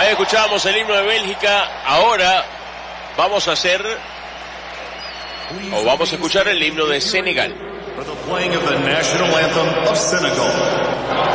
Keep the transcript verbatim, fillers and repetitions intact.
Ahí escuchábamos el himno de Bélgica. Ahora vamos a hacer o vamos a escuchar el himno de Senegal. For the playing of the national anthem of Senegal.